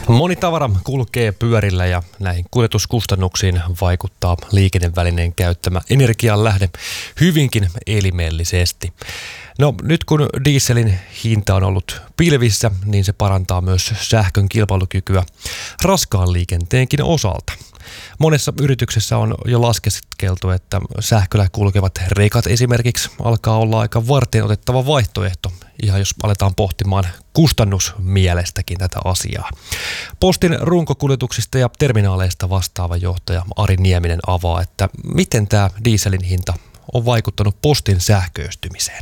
Moni tavara kulkee pyörillä ja näihin kuljetuskustannuksiin vaikuttaa liikennevälineen käyttämä energianlähde hyvinkin elimellisesti. No nyt kun dieselin hinta on ollut pilvissä, niin se parantaa myös sähkön kilpailukykyä raskaan liikenteenkin osalta. Monessa yrityksessä on jo laskeskeltu, että sähköllä kulkevat rekat esimerkiksi alkaa olla aika varten otettava vaihtoehto, ihan jos aletaan pohtimaan kustannusmielestäkin tätä asiaa. Postin runkokuljetuksista ja terminaaleista vastaava johtaja Ari Nieminen avaa, että miten tämä dieselin hinta on vaikuttanut postin sähköistymiseen.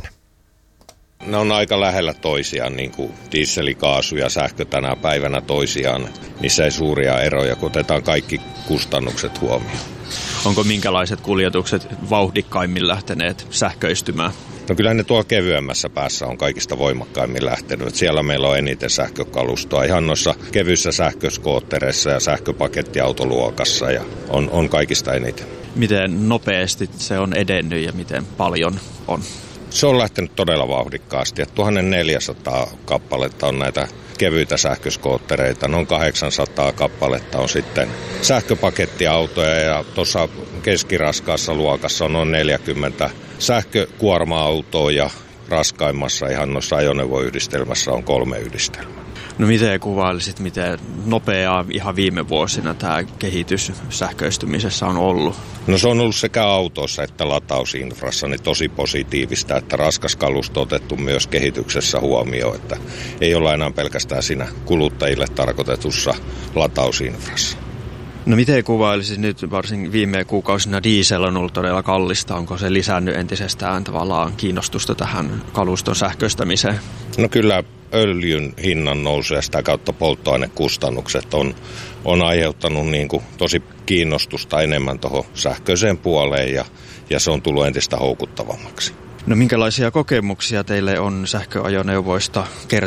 Ne on aika lähellä toisiaan, niin kuin diesel, kaasu ja sähkö tänä päivänä toisiaan. Niissä ei suuria eroja, kun otetaan kaikki kustannukset huomioon. Onko minkälaiset kuljetukset vauhdikkaimmin lähteneet sähköistymään? No kyllä ne tuolla kevyemmässä päässä on kaikista voimakkaimmin lähtenyt. Siellä meillä on eniten sähkökalustoa. Ihan noissa kevyissä sähköskoottereissa ja sähköpakettiautoluokassa ja on kaikista eniten. Miten nopeasti se on edennyt ja miten paljon on? Se on lähtenyt todella vauhdikkaasti. 1400 kappaletta on näitä kevyitä sähköskoottereita, noin 800 kappaletta on sitten sähköpakettiautoja ja tuossa keskiraskaassa luokassa on noin 40 sähkökuorma-autoa ja raskaimmassa ihan noissa ajoneuvoyhdistelmässä on 3 yhdistelmää. No miten kuvailisit, miten nopeaa ihan viime vuosina tämä kehitys sähköistymisessä on ollut? No se on ollut sekä autoissa että latausinfrassa niin tosi positiivista, että raskas kalusto on otettu myös kehityksessä huomioon, että ei olla enää pelkästään siinä kuluttajille tarkoitetussa latausinfrassa. No miten kuvailisit nyt varsinkin viime kuukausina diesel on ollut todella kallista, onko se lisännyt entisestään tavallaan kiinnostusta tähän kaluston sähköistämiseen? No kyllä öljyn hinnan nousu ja sitä kautta polttoainekustannukset on aiheuttanut niin kuin tosi kiinnostusta enemmän tuohon sähköiseen puoleen ja se on tullut entistä houkuttavammaksi. No minkälaisia kokemuksia teille on sähköajoneuvoista